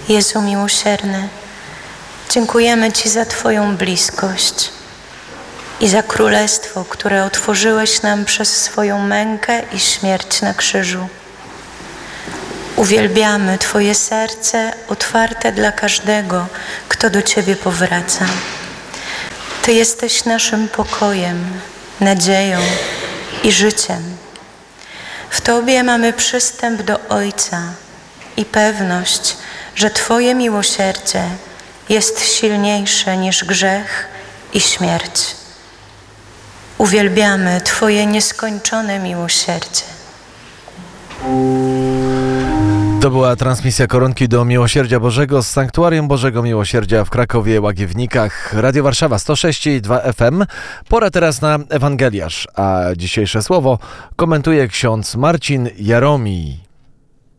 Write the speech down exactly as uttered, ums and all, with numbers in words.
Jezu miłosierny, dziękujemy Ci za Twoją bliskość i za królestwo, które otworzyłeś nam przez swoją mękę i śmierć na krzyżu. Uwielbiamy Twoje serce otwarte dla każdego, kto do Ciebie powraca. Ty jesteś naszym pokojem, nadzieją i życiem. W Tobie mamy przystęp do Ojca i pewność, że Twoje miłosierdzie jest silniejsze niż grzech i śmierć. Uwielbiamy Twoje nieskończone miłosierdzie. To była transmisja Koronki do Miłosierdzia Bożego z Sanktuarium Bożego Miłosierdzia w Krakowie, Łagiewnikach. Radio Warszawa sto sześć i dwa F M. Pora teraz na Ewangeliarz, a dzisiejsze słowo komentuje ksiądz Marcin Jaromij.